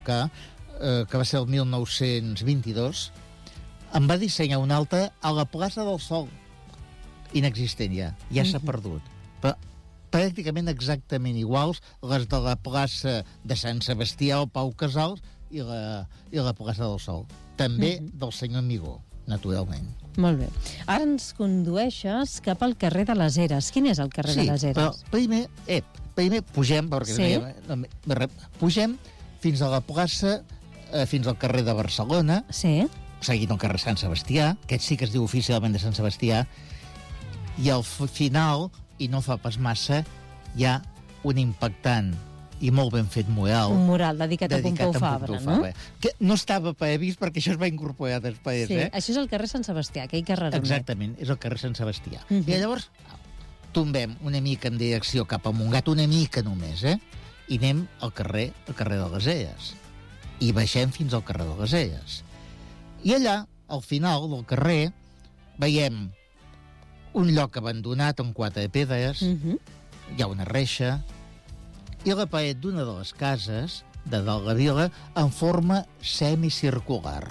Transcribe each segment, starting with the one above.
que va ser el 1922, en va dissenyar una altra a la plaça del Sol, inexistent ja s'ha perdut. Però pràcticament exactament iguals les de la plaça de Sant Sebastià o Pau Casals i la plaça del Sol. També del senyor Amigó, naturalment. Molt bé. Ara ens condueixes cap al carrer de les Eres. Quin és el carrer de les Eres? Sí, però primer pugem, perquè pugem fins a la plaça, fins al carrer de Barcelona, seguint el carrer Sant Sebastià, aquest sí que es diu oficialment de Sant Sebastià, i al final, i no fa pas massa, hi ha un impactant i molt ben fet mural. Un mural dedicat a Pompeu Fabra, no? Que no estava previst perquè això es va incorporar després, Sí, això és el carrer Sant Sebastià, aquell carrer. Exactament, és el carrer Sant Sebastià. I llavors tombem una mica en direcció cap a Montgat, una mica només, i anem al carrer de les Eres. I baixem fins al carrer de les Eres. I allà, al final del carrer, veiem un lloc abandonat amb 4 pedres, hi ha una reixa, i la paret d'una de les cases de dalt la vila en forma semicircular.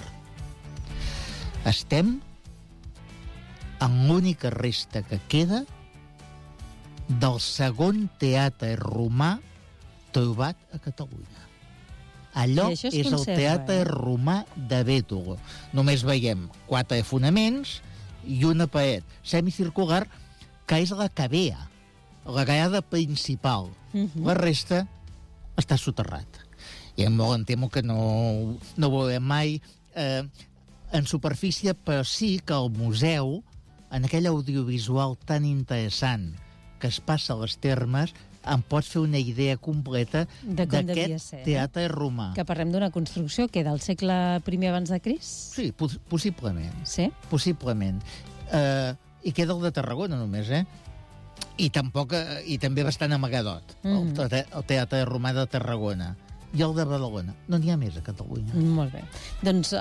Estem en l'única resta que queda del segon teatre romà trobat a Catalunya. Allò és el teatre romà de Bétolo. Només veiem 4 fonaments i una paret semicircular que és la cavea, la gallada principal. La resta està soterrat. I molt em temo que no veurem mai en superfície, però sí que el museu, en aquell audiovisual tan interessant que es passa a les Termes, em pots fer una idea completa d'aquest teatre romà. Que parlem d'una construcció que del segle I abans de Crist? Sí, possiblement. Sí? Possiblement. I queda el de Tarragona només, I també bastant amagadot, el teatre romà de Tarragona. I el de Badalona. No n'hi ha més a Catalunya. Molt bé. Doncs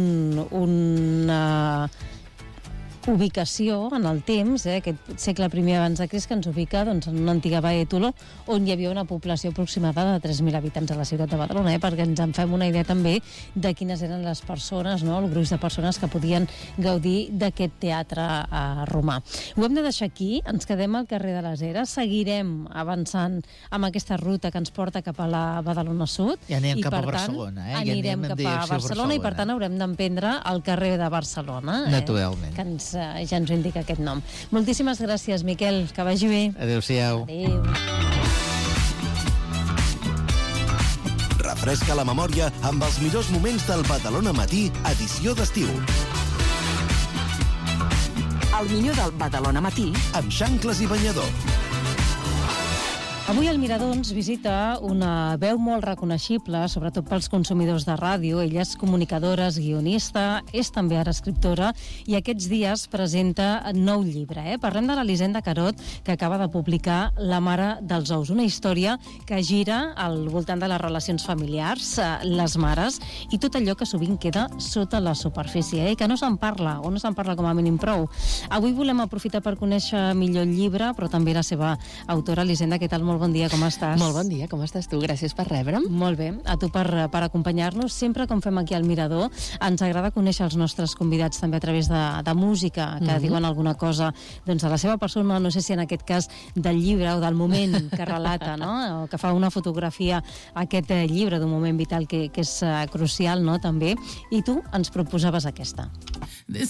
una ubicació en el temps, aquest segle I abans de Crist, que ens ubica en una antiga Bètolo, on hi havia una població aproximada de 3.000 habitants a la ciutat de Badalona, perquè ens en fem una idea també de quines eren les persones, el gruix de persones que podien gaudir d'aquest teatre romà. Ho hem de deixar aquí, ens quedem al carrer de les Eres, seguirem avançant amb aquesta ruta que ens porta cap a la Badalona Sud, i anem cap a Barcelona. Anirem cap a Barcelona i per tant haurem d'emprendre el carrer de Barcelona, naturalment, que ja ens indica aquest nom. Moltíssimes gràcies, Miquel, que vagi bé. Adéu-siau. Adéu. Refresca la memòria amb els millors moments del Badalona Matí, edició d'estiu. El millor del Badalona Matí amb xancles i banyador. Avui el Mirador ens visita una veu molt reconeixible, sobretot pels consumidors de ràdio. Ella és comunicadora, és guionista, és també ara escriptora i aquests dies presenta nou llibre. Parlem de l'Elisenda Carot, que acaba de publicar La mare dels ous, una història que gira al voltant de les relacions familiars, les mares, i tot allò que sovint queda sota la superfície, que no se'n parla, o no se'n parla com a mínim prou. Avui volem aprofitar per conèixer millor el llibre, però també la seva autora, Elisenda. Què tal? Molt bon dia, com estàs? Molt bon dia, com estàs tu? Gràcies per rebre'm. Molt bé, a tu per acompanyar-nos. Sempre, com fem aquí al Mirador, ens agrada conèixer els nostres convidats també a través de música, que diuen alguna cosa de la seva persona, no sé si en aquest cas del llibre o del moment que relata, o que fa una fotografia a aquest llibre d'un moment vital que és crucial, també. I tu ens proposaves aquesta.